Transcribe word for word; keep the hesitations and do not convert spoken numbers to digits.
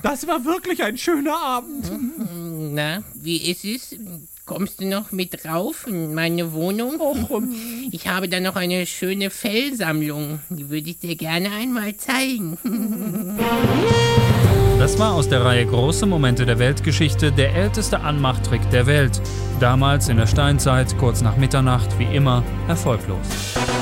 Das war wirklich ein schöner Abend. Na, wie ist es? Kommst du noch mit rauf in meine Wohnung? Och, ich habe da noch eine schöne Fellsammlung. Die würde ich dir gerne einmal zeigen. Das war aus der Reihe Große Momente der Weltgeschichte der älteste Anmachtrick der Welt. Damals in der Steinzeit, kurz nach Mitternacht, wie immer, erfolglos.